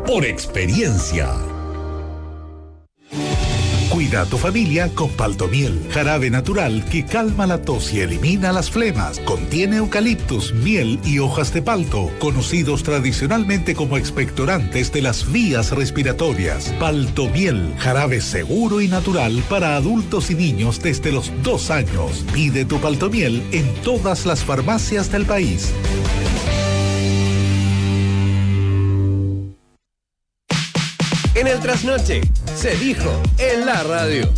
por experiencia. Cuida a tu familia con Paltomiel, jarabe natural que calma la tos y elimina las flemas. Contiene eucaliptus, miel y hojas de palto, conocidos tradicionalmente como expectorantes de las vías respiratorias. Paltomiel, jarabe seguro y natural para adultos y niños desde los 2 años. Pide tu Paltomiel en todas las farmacias del país. En el trasnoche, se dijo en la radio.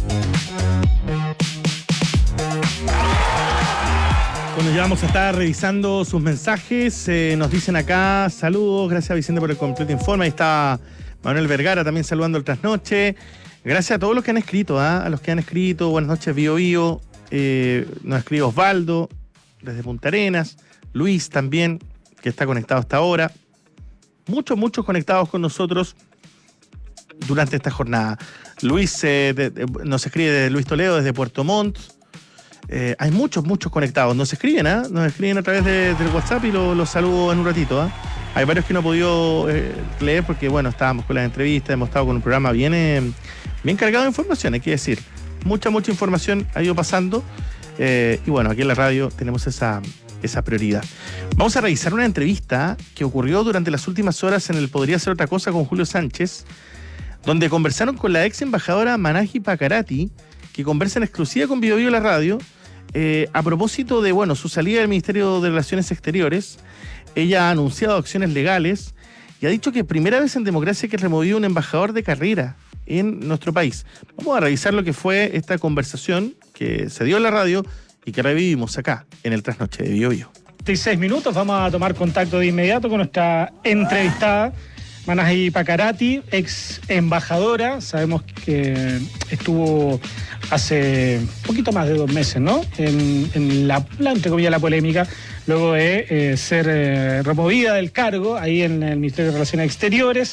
Bueno, ya vamos a estar revisando sus mensajes. Nos dicen acá, saludos, gracias Vicente por el completo informe. Ahí está Manuel Vergara también saludando el trasnoche. Gracias a todos los que han escrito, a los que han escrito. Buenas noches, Bio Bio. Nos escribe Osvaldo desde Punta Arenas. Luis también, que está conectado hasta ahora. Muchos conectados con nosotros durante esta jornada. Luis nos escribe de Luis Toledo desde Puerto Montt. Hay muchos conectados. Nos escriben, nos escriben a través del WhatsApp y los saludo en un ratito. Hay varios que no he podido leer porque, bueno, estábamos con las entrevistas, hemos estado con un programa bien cargado de información, hay que decir. Mucha información ha ido pasando. Y bueno, aquí en la radio tenemos esa prioridad. Vamos a revisar una entrevista que ocurrió durante las últimas horas en el Podría Ser Otra Cosa con Julio Sánchez, donde conversaron con la ex embajadora Manaji Pacarati, que conversa en exclusiva con Bio Bio la radio, a propósito de, su salida del Ministerio de Relaciones Exteriores. Ella ha anunciado acciones legales y ha dicho que primera vez en democracia que removió un embajador de carrera en nuestro país. Vamos a revisar lo que fue esta conversación que se dio en la radio y que revivimos acá, en el Trasnoche de Bio Bio. 36 minutos, vamos a tomar contacto de inmediato con nuestra entrevistada, Manaji Pacarati, ex embajadora. Sabemos que estuvo hace poquito más de 2 meses, ¿no? En la entre comillas, la polémica, luego de ser removida del cargo ahí en el Ministerio de Relaciones Exteriores,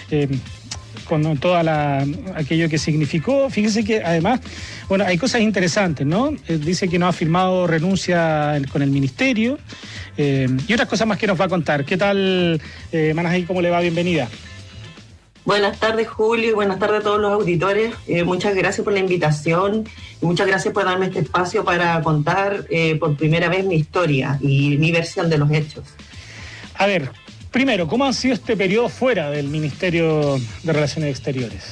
con aquello que significó. Fíjense que además, hay cosas interesantes, ¿no? Dice que no ha firmado renuncia con el ministerio, y otras cosas más que nos va a contar. ¿Qué tal, Manaji? ¿Cómo le va? Bienvenida. Buenas tardes, Julio, y buenas tardes a todos los auditores. Muchas gracias por la invitación y muchas gracias por darme este espacio para contar por primera vez mi historia y mi versión de los hechos. A ver, primero, ¿cómo ha sido este periodo fuera del Ministerio de Relaciones Exteriores?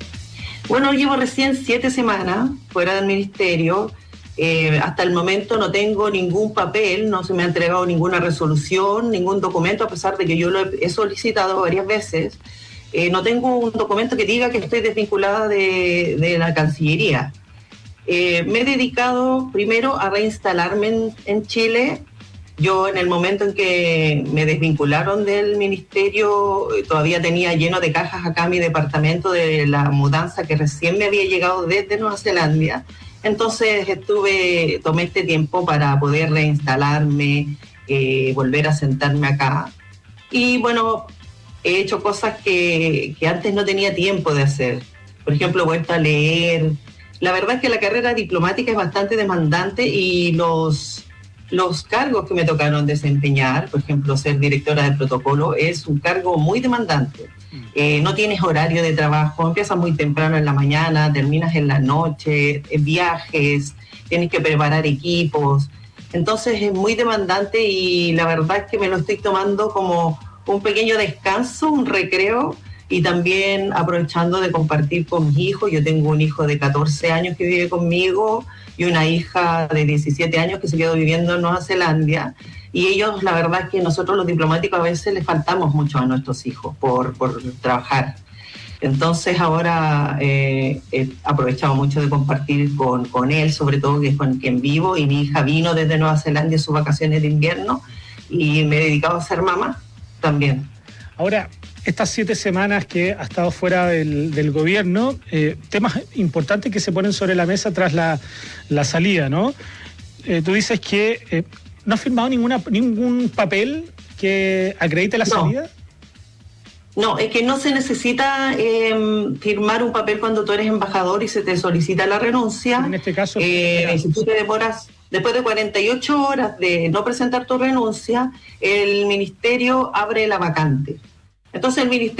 Bueno, llevo recién 7 semanas fuera del ministerio. Hasta el momento no tengo ningún papel, no se me ha entregado ninguna resolución, ningún documento, a pesar de que yo lo he solicitado varias veces. No tengo un documento que diga que estoy desvinculada de la Cancillería. Me he dedicado primero a reinstalarme en Chile. Yo, en el momento en que me desvincularon del ministerio, todavía tenía lleno de cajas acá mi departamento de la mudanza que recién me había llegado desde Nueva Zelanda. Entonces tomé este tiempo para poder reinstalarme, volver a sentarme acá. Y bueno, he hecho cosas que antes no tenía tiempo de hacer. Por ejemplo, he vuelto a leer. La verdad es que la carrera diplomática es bastante demandante y los cargos que me tocaron desempeñar, por ejemplo, ser directora de protocolo, es un cargo muy demandante. No tienes horario de trabajo, empiezas muy temprano en la mañana, terminas en la noche, en viajes, tienes que preparar equipos. Entonces es muy demandante y la verdad es que me lo estoy tomando como un pequeño descanso, un recreo, y también aprovechando de compartir con mis hijos. Yo tengo un hijo de 14 años que vive conmigo y una hija de 17 años que se quedó viviendo en Nueva Zelanda. Y ellos, la verdad es que nosotros los diplomáticos a veces les faltamos mucho a nuestros hijos por trabajar. Entonces ahora he aprovechado mucho de compartir con él, sobre todo que es con quien vivo, y mi hija vino desde Nueva Zelanda en sus vacaciones de invierno y me he dedicado a ser mamá también. Ahora, estas 7 semanas que ha estado fuera del gobierno, temas importantes que se ponen sobre la mesa tras la salida, ¿no? Tú dices que no has firmado ningún papel que acredite la salida. No, es que no se necesita firmar un papel cuando tú eres embajador y se te solicita la renuncia. En este caso, si tú te demoras, después de 48 horas de no presentar tu renuncia, el ministerio abre la vacante. Entonces el ministerio